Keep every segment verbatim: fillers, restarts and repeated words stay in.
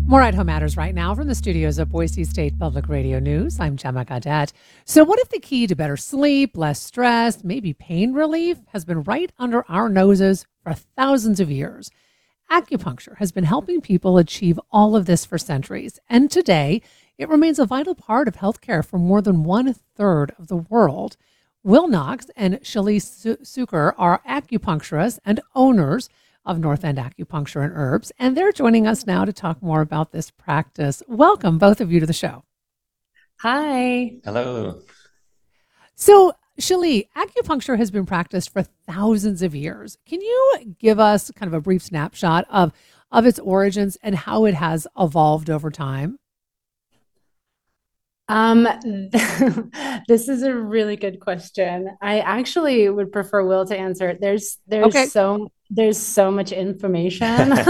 More at Home Matters right now from the studios of Boise State Public Radio News. I'm Gemma Gaudette. So what if the key to better sleep, less stress, maybe pain relief has been right under our noses for thousands of years? Acupuncture has been helping people achieve all of this for centuries. And today, it remains a vital part of healthcare for more than one third of the world. Will Knox and Shali Suker are acupuncturists and owners of North End Acupuncture and Herbs, and they're joining us now to talk more about this practice. Welcome, both of you, to the show. Hi. Hello. So, Shali, acupuncture has been practiced for thousands of years. Can you give us kind of a brief snapshot of, of its origins and how it has evolved over time? Um, this is a really good question. I actually would prefer Will to answer it. There's there's Okay. so there's so much information.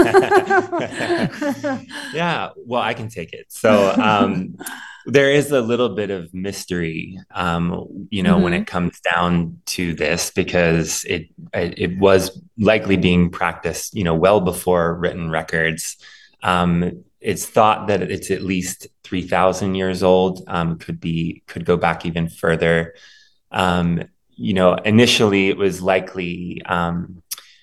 Yeah, well, I can take it. So um, there is a little bit of mystery, um, you know, Mm-hmm. when it comes down to this, because it, it it was likely being practiced, you know, well before written records. Um, it's thought that it's at least three thousand years old, um, could be, could go back even further. Um, you know, initially it was likely, um,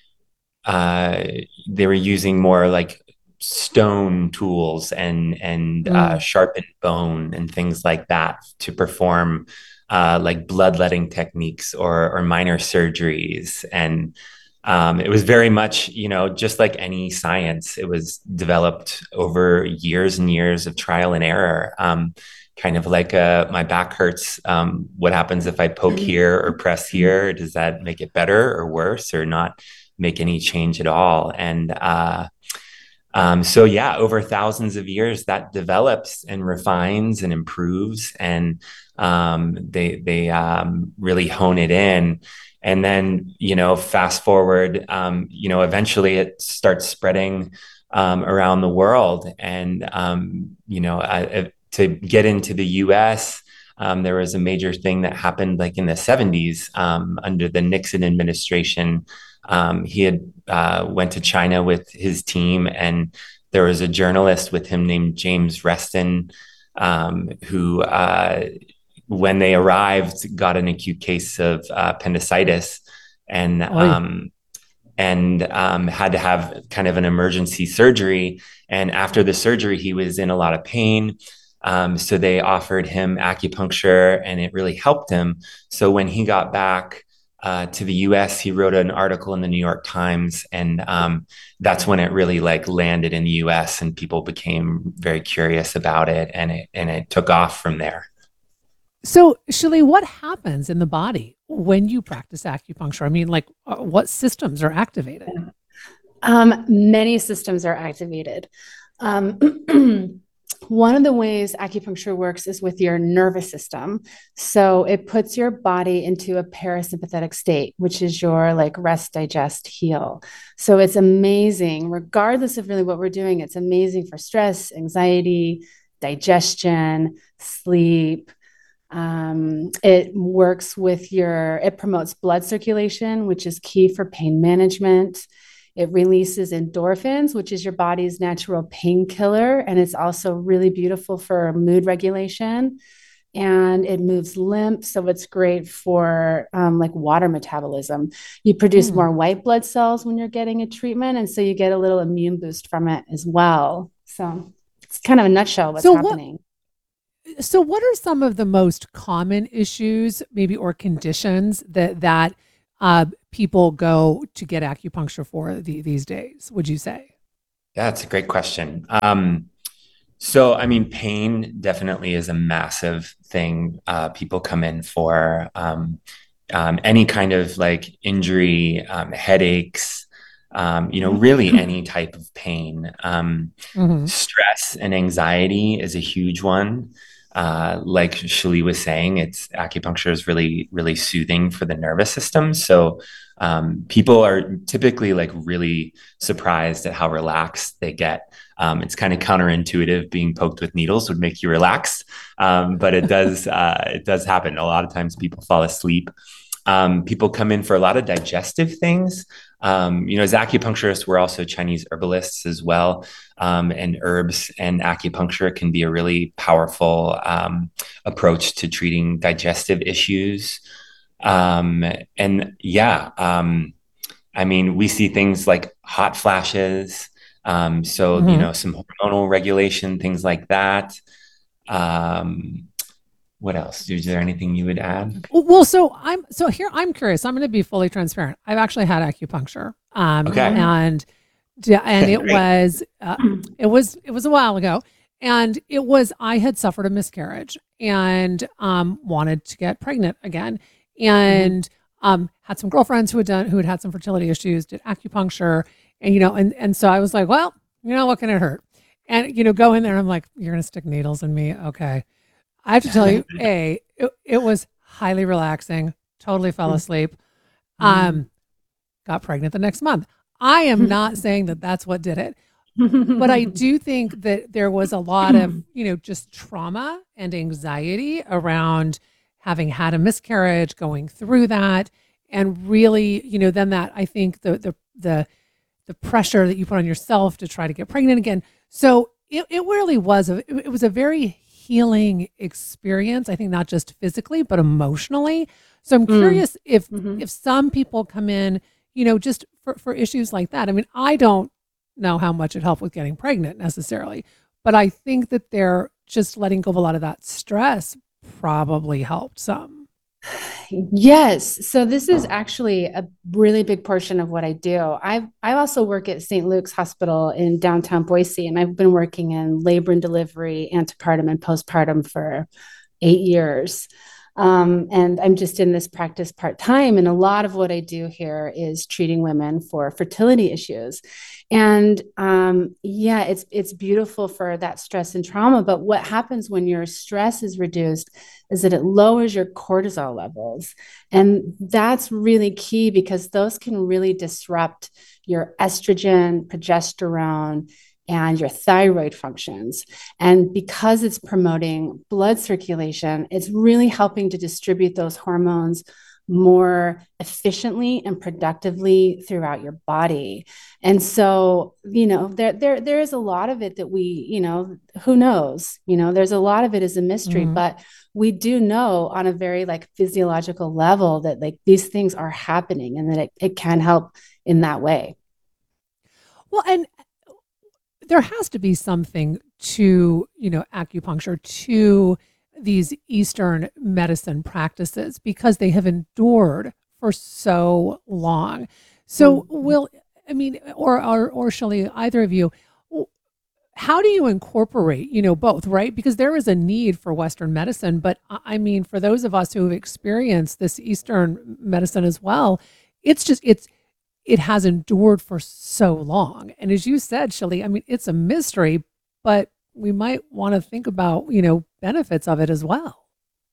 uh, they were using more like stone tools and, and, uh, Mm. sharpened bone and things like that to perform, uh, like bloodletting techniques or, or minor surgeries. And, um, it was very much, you know, just like any science, it was developed over years and years of trial and error. Um, kind of like uh, my back hurts. Um, what happens if I poke here or press here? Does that make it better or worse or not make any change at all? And uh, um, so, yeah, over thousands of years, that develops and refines and improves, and um, they they um, really hone it in. And then, you know, fast forward, um, you know, eventually it starts spreading um, around the world, and um, you know, I, to get into the U S, um, there was a major thing that happened like in the seventies um, under the Nixon administration. Um, he had uh, went to China with his team, and there was a journalist with him named James Reston, um, who, uh, when they arrived, got an acute case of uh, appendicitis, and Oy. um, and um, had to have kind of an emergency surgery. And after the surgery, he was in a lot of pain. Um, so they offered him acupuncture, and it really helped him. So when he got back uh, to the U S, he wrote an article in the New York Times, and um, that's when it really like landed in the U S, and people became very curious about it, and it and it took off from there. So, Shali, what happens in the body when you practice acupuncture? I mean, like, uh, what systems are activated? Um, many systems are activated. Um, one of the ways acupuncture works is with your nervous system. So it puts your body into a parasympathetic state, which is your like rest, digest, heal. So it's amazing, regardless of really what we're doing. It's amazing for stress, anxiety, digestion, sleep. Um, it works with your, it promotes blood circulation, which is key for pain management. It releases endorphins, which is your body's natural painkiller. And it's also really beautiful for mood regulation. And it moves lymph. So it's great for um, like water metabolism. You produce Mm. more white blood cells when you're getting a treatment. And so you get a little immune boost from it as well. So it's kind of a nutshell what's So, what happening. So what are some of the most common issues, maybe, or conditions that that uh, people go to get acupuncture for the, these days, would you say? Yeah, that's a great question. Um, so, I mean, pain definitely is a massive thing uh, people come in for. Um, um, any kind of like injury, um, headaches, um, you know, really any type of pain. Um, Mm-hmm. stress and anxiety is a huge one. Uh, like Shali was saying, it's acupuncture is really, really soothing for the nervous system. So um, people are typically like really surprised at how relaxed they get. Um, it's kind of counterintuitive. Being poked with needles would make you relax, um, but it does. Uh, it does happen. A lot of times, people fall asleep. Um, people come in for a lot of digestive things. Um, you know, as acupuncturists, we're also Chinese herbalists as well. Um, and herbs and acupuncture can be a really powerful um, approach to treating digestive issues. Um, and yeah, um, I mean, we see things like hot flashes. Um, so, you Mm-hmm. know, some hormonal regulation, things like that. Um, what else? Is there anything you would add? Well, so I'm so here. I'm curious. I'm going to be fully transparent. I've actually had acupuncture, um, Okay. and and it Great. was uh, it was it was a while ago, and it was I had suffered a miscarriage and um, wanted to get pregnant again, and um, had some girlfriends who had done who had had some fertility issues, did acupuncture, and you know, and and so I was like, well, you know, what can it hurt? And you know, go in there. And I'm like, you're going to stick needles in me, okay? I have to tell you, A, it, it was highly relaxing, totally fell asleep, um, got pregnant the next month. I am not saying that that's what did it, but I do think that there was a lot of, you know, just trauma and anxiety around having had a miscarriage, going through that, and really, you know, then that I think the the the the pressure that you put on yourself to try to get pregnant again. So it, it really was a it was a very healing experience, I think, not just physically but emotionally. So I'm curious if Mhm. if some people come in, you know, just for, for issues like that. I mean, I don't know how much it helped with getting pregnant necessarily, but I think that they're just letting go of a lot of that stress probably helped some. Yes. So this is actually a really big portion of what I do. I I also work at Saint Luke's Hospital in downtown Boise, and I've been working in labor and delivery, antepartum and postpartum for eight years. Um, and I'm just in this practice part time. And a lot of what I do here is treating women for fertility issues. And um, yeah, it's it's beautiful for that stress and trauma. But what happens when your stress is reduced is that it lowers your cortisol levels. And that's really key because those can really disrupt your estrogen, progesterone, and your thyroid functions. And because it's promoting blood circulation, it's really helping to distribute those hormones more efficiently and productively throughout your body. And so, you know, there there there is a lot of it that we, you know, who knows? You know, there's a lot of it is a mystery, Mhm. but we do know on a very like physiological level that like these things are happening and that it, it can help in that way. Well, and there has to be something to, you know, acupuncture, to these Eastern medicine practices because they have endured for so long. So, Mm-hmm. will, I mean, or, or, or Shelley, either of you, w- how do you incorporate, you know, both, right? Because there is a need for Western medicine, but I I mean, for those of us who have experienced this Eastern medicine as well, it's just, it's, it has endured for so long. And as you said, Shelley, I mean, it's a mystery, but we might want to think about, you know, benefits of it as well.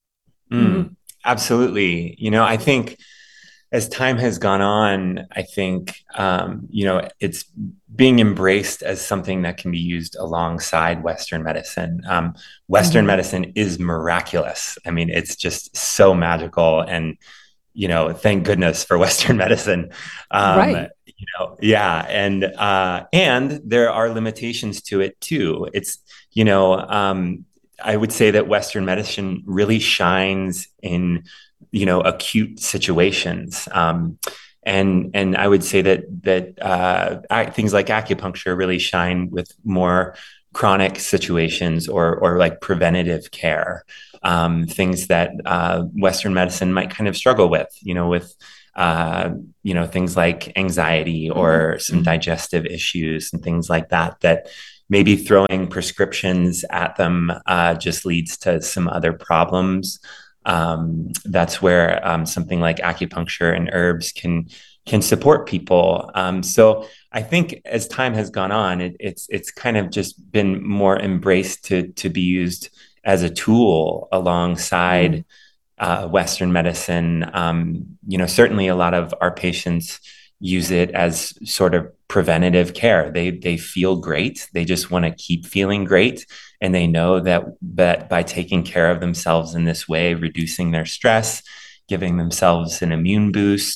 Mm, absolutely. You know, I think as time has gone on, I think, um, you know, it's being embraced as something that can be used alongside Western medicine. Um, Western Mhm. medicine is miraculous. I mean, it's just so magical. And, you know, thank goodness for Western medicine. Um, Right. you know, yeah. And, uh, and there are limitations to it too. It's, you know, um, I would say that Western medicine really shines in, you know, acute situations. Um, and and I would say that that uh, things like acupuncture really shine with more chronic situations or or like preventative care, um, things that uh, Western medicine might kind of struggle with, you know, with uh, you know, things like anxiety or some digestive issues and things like that, that maybe throwing prescriptions at them uh, just leads to some other problems. Um, that's where um, something like acupuncture and herbs can can support people. Um, so I think as time has gone on, it, it's it's kind of just been more embraced to to be used as a tool alongside Mm. uh, Western medicine. Um, you know, certainly a lot of our patients use it as sort of preventative care. They they feel great. They just want to keep feeling great, and they know that that by taking care of themselves in this way, reducing their stress, giving themselves an immune boost,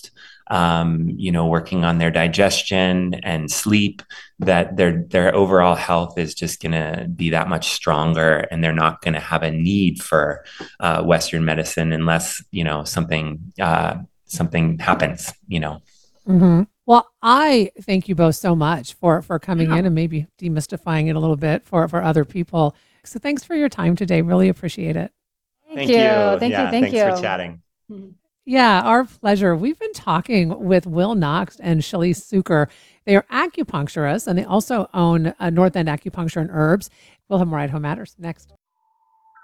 um, you know, working on their digestion and sleep, that their their overall health is just going to be that much stronger, and they're not going to have a need for uh, Western medicine unless, you know, something uh, something happens, you know. Mm-hmm. Well, I thank you both so much for for coming Yeah. in and maybe demystifying it a little bit for for other people. So thanks for your time today. Really appreciate it. Thank you. Thank Yeah, you. Thank thanks you. for chatting. Yeah, our pleasure. We've been talking with Will Knox and Shalise Suker. They are acupuncturists and they also own uh, North End Acupuncture and Herbs. We'll have more at Home Matters next.